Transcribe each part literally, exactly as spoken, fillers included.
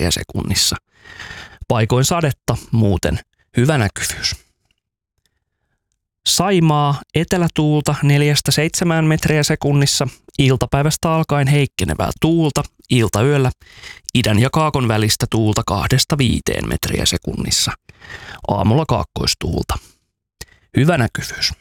metriä sekunnissa. Paikoin sadetta, muuten hyvä näkyvyys. Saimaa etelätuulta neljästä seitsemään metriä sekunnissa, iltapäivästä alkaen heikkenevää tuulta, iltayöllä idän ja kaakon välistä tuulta kahdesta viiteen metriä sekunnissa, aamulla kaakkoistuulta. Hyvä näkyvyys.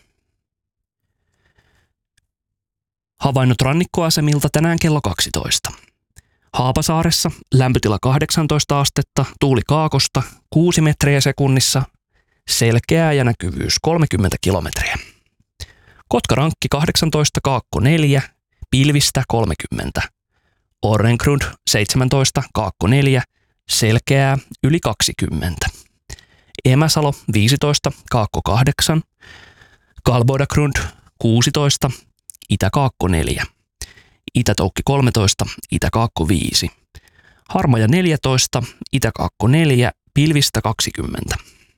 Havainnot rannikkoasemilta tänään kello kaksitoista. Haapasaaressa lämpötila kahdeksantoista astetta, tuuli kaakosta kuusi metriä sekunnissa, selkeää ja näkyvyys kolmekymmentä kilometriä. Kotkarankki kahdeksantoista, kaakko neljä, pilvistä kolmekymmentä. Orrengrund seitsemäntoista, kaakko neljä, selkeää yli kaksikymmentä. Emäsalo viisitoista, kaakko kahdeksan. Kalbodagrund kuusitoista, itä-kaakko neljä. Itä-Toukki kolmetoista, itä-kaakko viisi. Harmaja neljätoista, itä-kaakko neljä, pilvistä kaksikymmentä.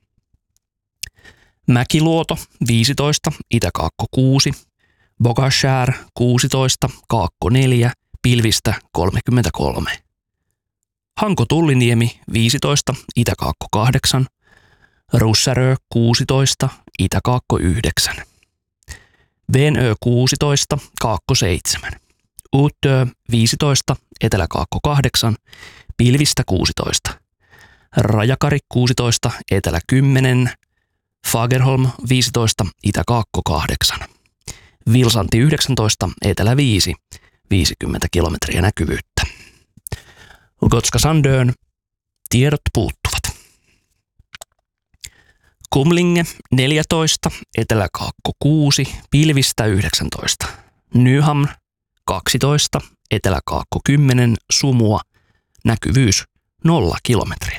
Mäkiluoto viisitoista, itä-kaakko kuusi. Bogashär kuusitoista, kaakko neljä, pilvistä kolmekymmentäkolme. Hanko-Tulliniemi viisitoista, itä-kaakko kahdeksan. Russärö kuusitoista, itä-kaakko yhdeksän. Venö kuusitoista, kaakko seitsemän. Uttö viisitoista, etelä-kaakko kahdeksan, pilvistä kuusitoista. Rajakari kuusitoista, etelä kymmenen. Fagerholm viisitoista, itä-kaakko kahdeksan. Vilsanti yhdeksäntoista, etelä viisi, viisikymmentä kilometriä näkyvyyttä. Gotska Sandön tiedot puuttuvat. Kumlinge neljätoista, etelä-kaakko kuusi, pilvistä yhdeksäntoista. Nyhamn kaksitoista, etelä-kaakko kymmenen, sumua, näkyvyys nolla kilometriä.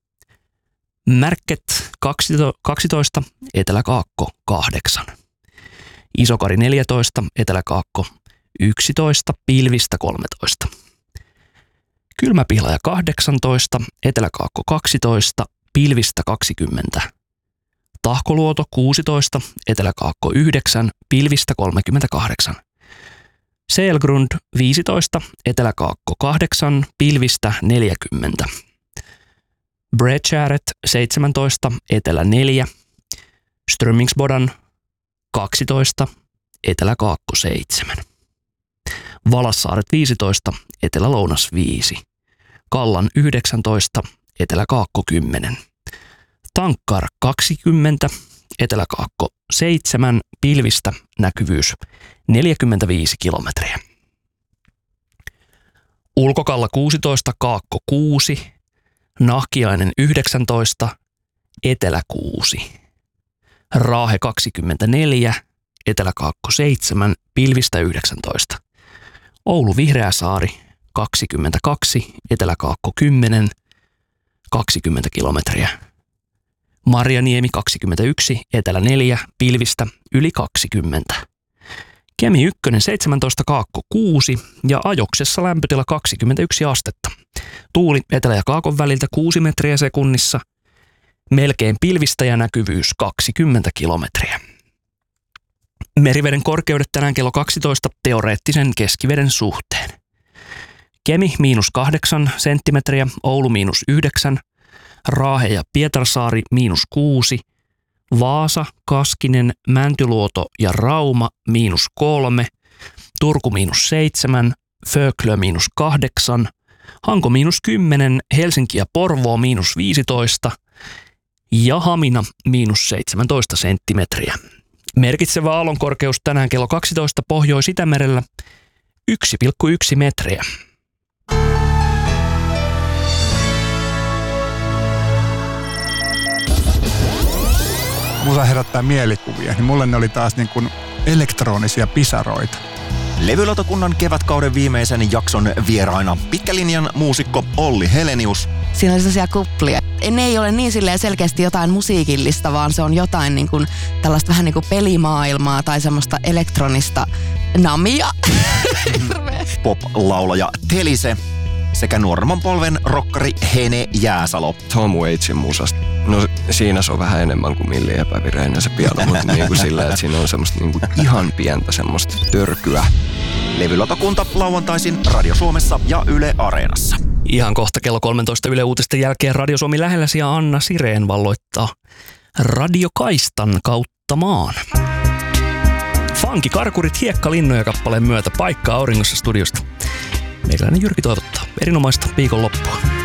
Märket kaksitoista, etelä-kaakko kahdeksan. Isokari neljätoista, etelä-kaakko yksitoista, pilvistä kolmetoista. Kylmäpihlaja kahdeksantoista, etelä-kaakko kaksitoista, pilvistä kaksikymmentä. Tahkoluoto kuusitoista, etelä-kaakko yhdeksän, pilvistä kolmekymmentäkahdeksan. Selgrund viisitoista, etelä-kaakko kahdeksan, pilvistä neljäkymmentä. Bredgäret seitsemäntoista, etelä neljä. Strömmingsbodan kaksitoista, etelä-kaakko seitsemän. Valassaaret viisitoista, etelä-lounas viisi. Kallan yhdeksäntoista, etelä-kaakko kymmenen. Tankkar kaksikymmentä, etelä-kaakko seitsemän, pilvistä näkyvyys neljäkymmentäviisi kilometriä. Ulkokalla kuusitoista, kaakko kuusi, Nahkiainen yhdeksäntoista, etelä kuusi. Raahe kaksikymmentäneljä, etelä-kaakko seitsemän, pilvistä yhdeksäntoista. Oulu Vihreäsaari kaksikymmentäkaksi, etelä-kaakko kymmenen, kaksikymmentä kilometriä. Marjaniemi kaksikymmentäyksi, etelä neljä, pilvistä yli kaksikymmentä. Kemi ykkönen seitsemäntoista, kaakko kuusi ja Ajoksessa lämpötila kaksikymmentäyksi astetta. Tuuli etelä- ja kaakon väliltä kuusi metriä sekunnissa. Melkein pilvistä ja näkyvyys kaksikymmentä kilometriä. Meriveden korkeudet tänään kello kaksitoista teoreettisen keskiveden suhteen. Kemi miinus kahdeksan senttimetriä, Oulu miinus yhdeksän, Raahe ja Pietarsaari miinus kuusi, Vaasa, Kaskinen, Mäntyluoto ja Rauma miinus kolme, Turku miinus seitsemän, Föklö miinus kahdeksan, Hanko miinus kymmenen, Helsinki ja Porvoo miinus viisitoista ja Hamina miinus seitsemäntoista senttimetriä. Merkitsevä aallonkorkeus tänään kello kaksitoista Pohjois-Itämerellä yksi pilkku yksi metriä. Musa herättää mielikuvia, niin mulle ne oli taas niin kuin elektronisia pisaroita. Levylautakunnan kevätkauden viimeisen jakson vieraina pitkälinjan muusikko Olli Helenius. Siinä oli sellaisia kuplia. Ne ei ole niin silleen selkeästi jotain musiikillista, vaan se on jotain niin kuin tällaista vähän niin kuin pelimaailmaa tai semmoista elektronista namia. Pop-laulaja Telise sekä nuoremman polven rokkari Hene Jääsalo. Tom Waitsin musasta. No siinä se on vähän enemmän kuin Milli epävireinen se piano, mutta niin kuin sillä, että siinä on semmoista niin kuin ihan pientä semmoista törkyä. Levylautakunta lauantaisin Radio Suomessa ja Yle Areenassa. Ihan kohta kello kolmetoista Yle Uutisten jälkeen Radio Suomi lähelläsi ja Anna Sireen valloittaa radiokaistan kautta maan. Funky Karkurit Hiekkalinnoja kappaleen myötä paikka auringossa studiosta. Meikäläinen Jyrki toivottaa erinomaista viikonloppua.